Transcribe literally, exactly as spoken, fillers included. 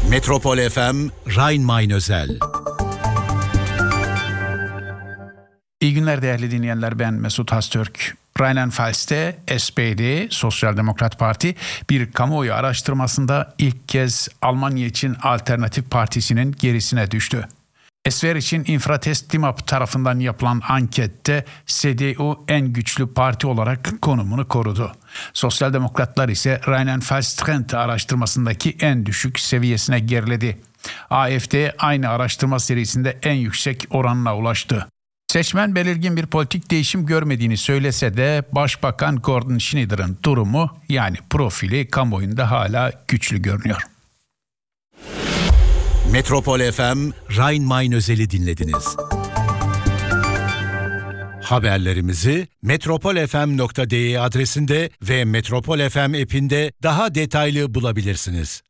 Metropol F M Rhein-Main özel. İyi günler değerli dinleyenler, ben Mesut Hastürk. Rheinland-Pfalz'te S P D, Sosyal Demokrat Parti, bir kamuoyu araştırmasında ilk kez Almanya için Alternatif Partisi'nin gerisine düştü. Esver için Infratest Dimap tarafından yapılan ankette C D U en güçlü parti olarak konumunu korudu. Sosyal Demokratlar ise Rheinland-Pfalz Trend araştırmasındaki en düşük seviyesine geriledi. A F D aynı araştırma serisinde en yüksek oranına ulaştı. Seçmen belirgin bir politik değişim görmediğini söylese de Başbakan Gordon Schneider'ın durumu, yani profili kamuoyunda hala güçlü görünüyor. Metropol F M Rhein-Main özeli dinlediniz. Haberlerimizi metropolfm nokta de adresinde ve Metropol F M app'inde daha detaylı bulabilirsiniz.